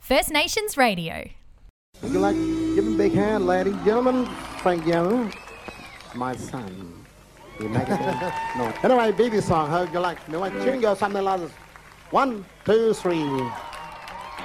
First Nations Radio. Would you like to give him a big hand, ladies and gentlemen? Frank Young, my son. You make it? No. Anyway, baby song, how would you like? You know what? Tune goes something like this. 1, 2, 3.